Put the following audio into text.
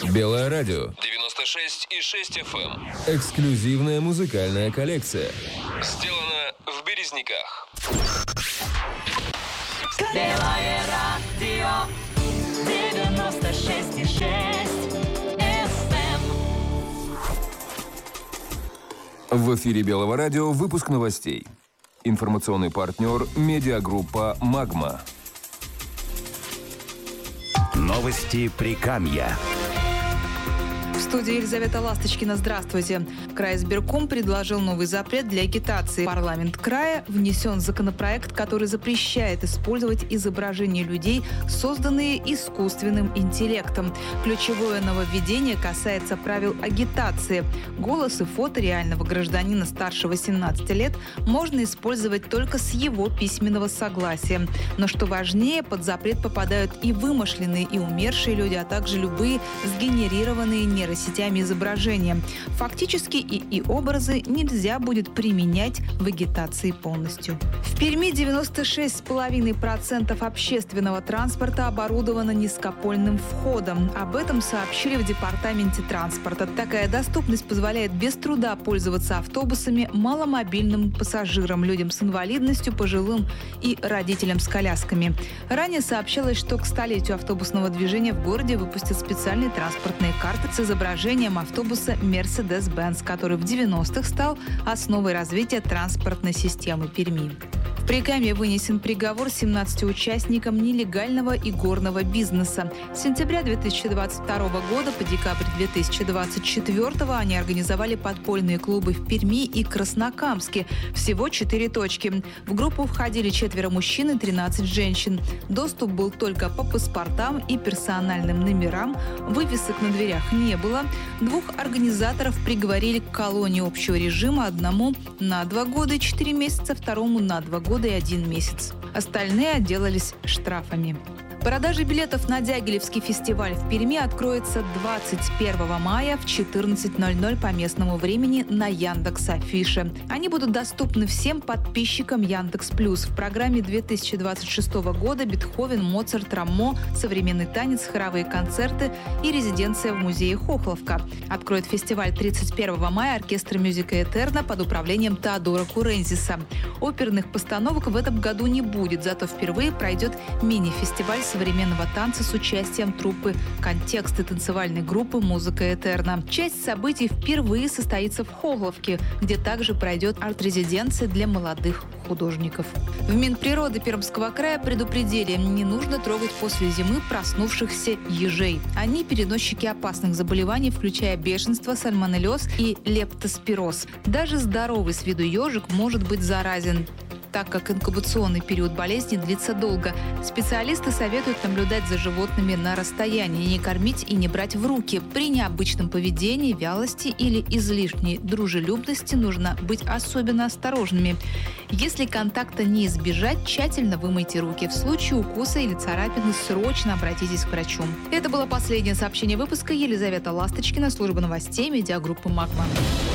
Белое радио. 96,6 FM. Эксклюзивная музыкальная коллекция. Сделано в Березниках. Белое радио 96,6 FM. В эфире Белого радио выпуск новостей. Информационный партнер медиагруппа «Магма». Новости Прикамья. В студии Елизавета Ласточкина. Здравствуйте. Краизбирком предложил новый запрет для агитации. В парламент края внесен законопроект, который запрещает использовать изображения людей, созданные искусственным интеллектом. Ключевое нововведение касается правил агитации. Голос и фото реального гражданина старше 18 лет можно использовать только с его письменного согласия. Но что важнее, под запрет попадают и вымышленные, и умершие люди, а также любые сгенерированные нейросетями изображения. Фактически и образы нельзя будет применять в агитации полностью. В Перми 96,5% общественного транспорта оборудовано низкопольным входом. Об этом сообщили в департаменте транспорта. Такая доступность позволяет без труда пользоваться автобусами маломобильным пассажирам, людям с инвалидностью, пожилым и родителям с колясками. Ранее сообщалось, что к столетию автобусного движения в городе выпустят специальные транспортные карты с изображением автобуса Mercedes-Benz, который в 90-х стал основой развития транспортной системы Перми. В Прикамье вынесен приговор 17 участникам нелегального игорного бизнеса. С сентября 2022 года по декабрь 2024 они организовали подпольные клубы в Перми и Краснокамске. Всего 4 точки. В группу входили 4 мужчин и 13 женщин. Доступ был только по паспортам и персональным номерам. Вывесок на дверях не было. 2 организаторов приговорили к колонии общего режима, одному на 2 года и 4 месяца, второму на 2 года и 1 месяц. Остальные отделались штрафами. Продажа билетов на Дягилевский фестиваль в Перми откроется 21 мая в 14:00 по местному времени на Яндекс.Афише. Они будут доступны всем подписчикам Яндекс.Плюс. В программе 2026 года Бетховен, Моцарт, Рамо, современный танец, хоровые концерты и резиденция в музее Хохловка. Откроет фестиваль 31 мая оркестр Мюзика Этерна под управлением Теодора Курензиса. Оперных постановок в этом году не будет, зато впервые пройдет мини-фестиваль современного танца с участием труппы «Контекст» и танцевальной группы «Музыка Этерна». Часть событий впервые состоится в Хохловке, где также пройдет арт-резиденция для молодых художников. В Минприроды Пермского края предупредили, не нужно трогать после зимы проснувшихся ежей. Они переносчики опасных заболеваний, включая бешенство, сальмонеллез и лептоспироз. Даже здоровый с виду ежик может быть заразен, так как инкубационный период болезни длится долго. Специалисты советуют наблюдать за животными на расстоянии, не кормить и не брать в руки. При необычном поведении, вялости или излишней дружелюбности нужно быть особенно осторожными. Если контакта не избежать, тщательно вымойте руки. В случае укуса или царапины срочно обратитесь к врачу. Это было последнее сообщение выпуска. Елизавета Ласточкина, служба новостей, медиагруппы «Магма».